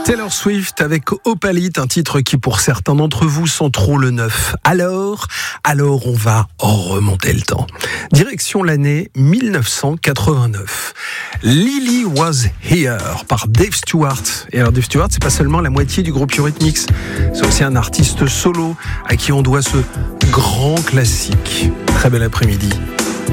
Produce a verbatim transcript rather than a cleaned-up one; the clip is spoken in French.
Taylor Swift avec Opalite, un titre qui pour certains d'entre vous sent trop le neuf. Alors, alors on va remonter le temps. Direction l'année dix-neuf cent quatre-vingt-neuf. Lily Was Here par Dave Stewart. Et alors Dave Stewart, c'est pas seulement la moitié du groupe Eurythmics, c'est aussi un artiste solo à qui on doit ce grand classique. Très bel après-midi.